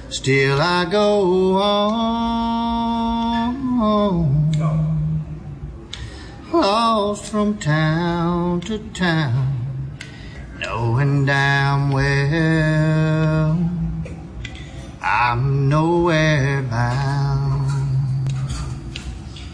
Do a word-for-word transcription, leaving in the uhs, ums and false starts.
Still I go on, lost from town to town, knowing damn well I'm nowhere bound.